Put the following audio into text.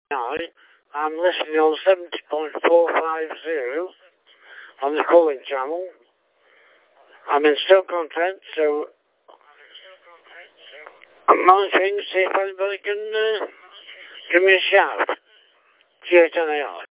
Hi, I'm listening on 70.450 on the Culling channel. I'm in Stoke-on-Trent, so I'm monitoring to see if anybody can give me a shout. Cheers, NAR.